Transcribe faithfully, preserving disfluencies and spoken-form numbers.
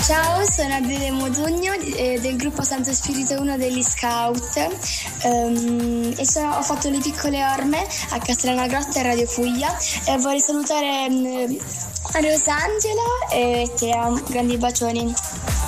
Ciao, sono Adele Modugno eh, del gruppo Santo Spirito uno degli Scout um, e sono, ho fatto le piccole orme a Castellana Grotta e Radio Puglia e vorrei salutare um, Rosangela e Tea, grandi bacioni.